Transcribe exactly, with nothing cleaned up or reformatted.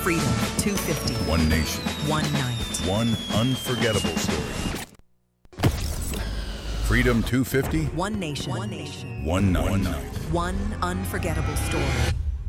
Freedom two fifty. One nation. One night. One unforgettable story. Freedom two fifty. One nation. One nation. One night. One night. One unforgettable story.